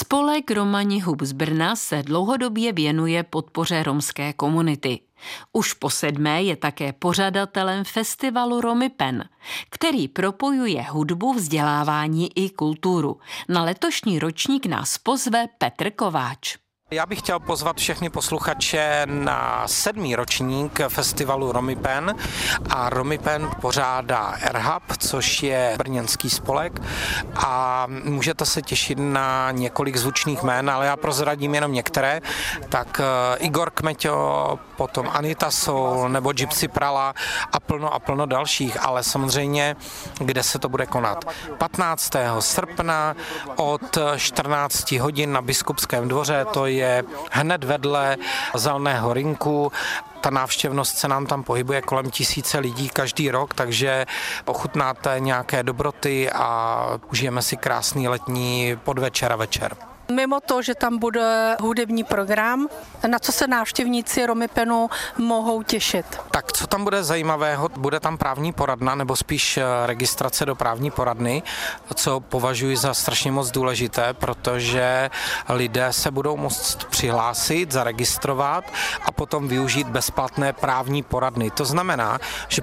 Spolek Romani Hub z Brna se dlouhodobě věnuje podpoře romské komunity. Už po 7. je také pořadatelem festivalu Romipen, který propojuje hudbu, vzdělávání i kulturu. Na letošní ročník nás pozve Petr Kováč. Já bych chtěl pozvat všechny posluchače na 7. ročník festivalu Romipen a Romipen pořádá Erhab, což je brněnský spolek a můžete se těšit na několik zvučných jmén, ale já prozradím jenom některé, tak Igor Kmeťo, potom Anita Soul nebo Gypsy Prala a plno dalších, ale samozřejmě, kde se to bude konat. 15. srpna od 14 hodin na Biskupském dvoře, to je hned vedle Zeleného rynku. Ta návštěvnost se nám tam pohybuje kolem 1000 lidí každý rok, takže ochutnáte nějaké dobroty a užijeme si krásný letní podvečer a večer. Mimo to, že tam bude hudební program, na co se návštěvníci Romipenu mohou těšit? Tak co tam bude zajímavého? Bude tam právní poradna, nebo spíš registrace do právní poradny, co považuji za strašně moc důležité, protože lidé se budou moct přihlásit, zaregistrovat a potom využít bezplatné právní poradny. To znamená, že